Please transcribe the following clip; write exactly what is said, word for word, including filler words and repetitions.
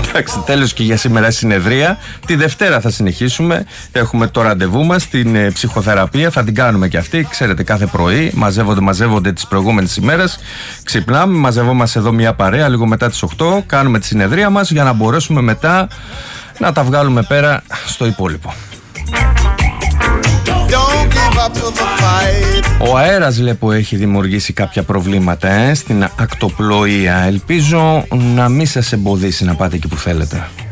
Εντάξει, τέλος και για σήμερα συνεδρία. Τη Δευτέρα θα συνεχίσουμε. Έχουμε το ραντεβού μας, την ε, ψυχοθεραπεία. Θα την κάνουμε και αυτή. Ξέρετε, κάθε πρωί μαζεύονται, μαζεύονται τις προηγούμενες ημέρες. Ξυπνάμε, μαζευόμαστε εδώ μια παρέα λίγο μετά τις οκτώ. Κάνουμε τη συνεδρία μας για να μπορέσουμε μετά να τα βγάλουμε πέρα στο υπόλοιπο. Ο αέρας, βλέπω, έχει δημιουργήσει κάποια προβλήματα ε, στην ακτοπλοεία. Ελπίζω να μην σας εμποδίσει να πάτε εκεί που θέλετε.